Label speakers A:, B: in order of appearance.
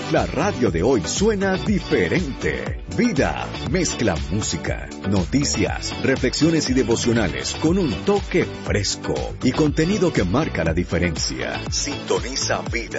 A: La radio de hoy suena diferente. Vida mezcla música, noticias, reflexiones y devocionales con un toque fresco y contenido que marca la diferencia. Sintoniza Vida.